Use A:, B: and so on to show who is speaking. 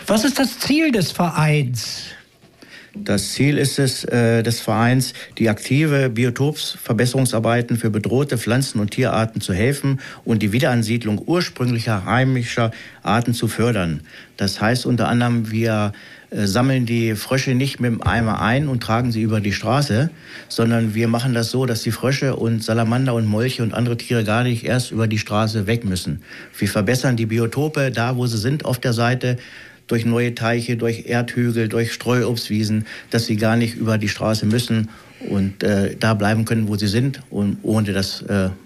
A: Was ist das Ziel des Vereins?
B: Das Ziel ist es des Vereins, die aktive Biotopsverbesserungsarbeiten für bedrohte Pflanzen- und Tierarten zu helfen und die Wiederansiedlung ursprünglicher heimischer Arten zu fördern. Das heißt unter anderem, wir sammeln die Frösche nicht mit dem Eimer ein und tragen sie über die Straße, sondern wir machen das so, dass die Frösche und Salamander und Molche und andere Tiere gar nicht erst über die Straße weg müssen. Wir verbessern die Biotope da, wo sie sind, auf der Seite, durch neue Teiche, durch Erdhügel, durch Streuobstwiesen, dass sie gar nicht über die Straße müssen und da bleiben können, wo sie sind, und ohne dass